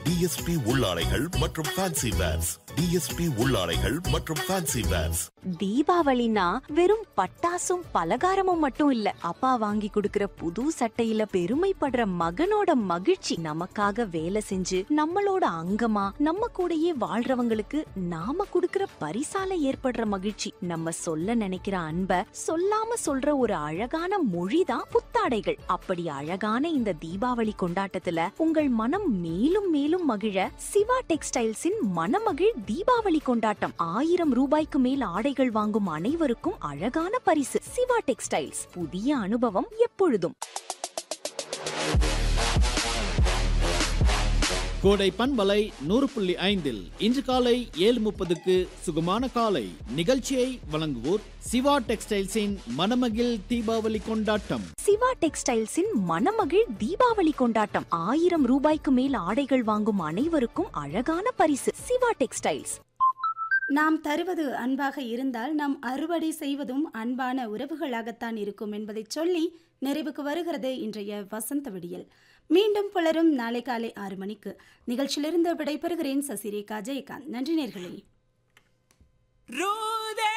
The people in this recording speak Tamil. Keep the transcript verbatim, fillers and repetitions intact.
டிஎஸ்பி உள்ளாடைகள் மற்றும் ஃபேன்சி வேர்ஸ். டிஎஸ்பி உள்ளாடைகள் மற்றும் ஃபேன்சி வேர்ஸ். தீபாவளினா வெறும் பட்டாசும் பலகாரமும் மட்டும் இல்ல. அப்பா வாங்கி கொடுக்கிற புது சட்டையில பெருமைப்படுற மகனோட மகிழ்ச்சி. நமக்காக வேலை செஞ்சு நம்மளோட அங்கமா நம்ம கூடயே வாழ்றவங்களுக்கு நாம கொடுக்கிற பரிசால ஏற்படுற மகிழ்ச்சி. நம்ம சொல்ல நினைக்கிற அன்ப சொல்லாம சொல்ற ஒரு அழகான மொழிதான் புத்தாடைகள். அப்படி அழகான இந்த தீபாவளி கொண்டாட்டத்துல உங்கள் மனம் மேலும் மேலும் மகிழ சிவா டெக்ஸ்டைல்ஸின் மனமகிழ் தீபாவளி கொண்டாட்டம். ஆயிரம் ரூபாய்க்கு மேல் ஆடைகள் வாங்கும் அனைவருக்கும் அழகான பரிசு. சிவா டெக்ஸ்டைல்ஸ், புதிய அனுபவம் எப்பொழுதும். கோடை பண்பலை நூறு புள்ளி ஐந்தில் இன்று காலை ஏழு முப்பதுக்கு சுகமான காலை நிகழ்ச்சியை வழங்குவோர் சிவா டெக்ஸ்டைல்ஸின் மனமகிழ் தீபாவளி கொண்டாட்டம். சிவா டெக்ஸ்டைல்ஸின் மனமகிழ் தீபாவளி கொண்டாட்டம். ஆயிரம் ரூபாய்க்கு மேல் ஆடைகள் வாங்கும் அனைவருக்கும் அழகான பரிசு. சிவா டெக்ஸ்டைல்ஸ். நாம் தருவது அன்பாக இருந்தால் நாம் அறுவடை செய்வதும் அன்பான உறவுகளாகத்தான் இருக்கும் என்பதை சொல்லி நிறைவுக்கு வருகிறது இன்றைய வசந்த விடியல். மீண்டும் புலரும் நாளை காலை ஆறு மணிக்கு. நிகழ்ச்சியிலிருந்து விடைபெறுகிறேன் சசிரேகா ஜெயகாந்த். நன்றி நேர்களே.